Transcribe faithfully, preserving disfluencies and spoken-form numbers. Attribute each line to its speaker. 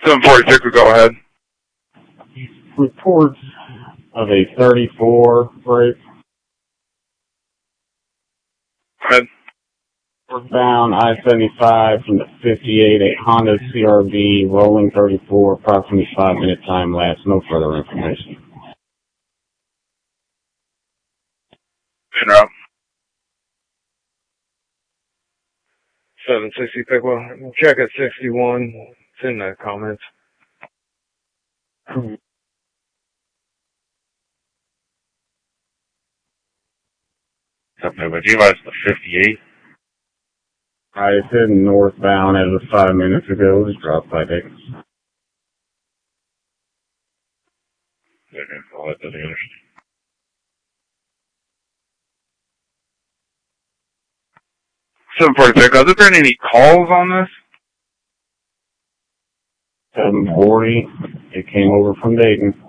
Speaker 1: seven forty-six will go ahead.
Speaker 2: Reports of a thirty-four break.
Speaker 1: Go ahead.
Speaker 2: Northbound I seventy-five from the fifty-eight, a Honda C R V, rolling thirty-four, approximately five minute time lapse. No further information.
Speaker 1: En route. seven sixty Pickwell. We'll check at sixty-one. It's in the comments.
Speaker 3: Okay, but you guys the fifty-eight?
Speaker 2: I said northbound as of five minutes ago. It was dropped by Dix.
Speaker 3: Okay, I'll let that understand.
Speaker 1: seven forty-six. Has there been any calls on this?
Speaker 2: seven forty. It came over from Dayton.